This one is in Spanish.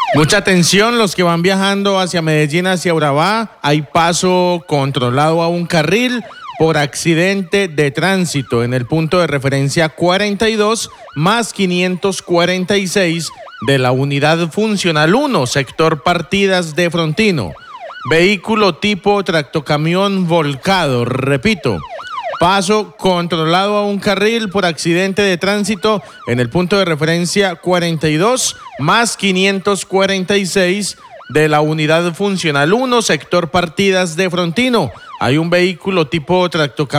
Mucha atención, los que van viajando hacia Medellín, hacia Urabá, hay paso controlado a un carril por accidente de tránsito en el punto de referencia 42 más 546 de la unidad funcional 1, sector Partidas de Frontino. Vehículo tipo tractocamión volcado, repito. Paso controlado a un carril por accidente de tránsito en el punto de referencia 42 más 546 de la unidad funcional 1, sector Partidas de Frontino. Hay un vehículo tipo tractocamión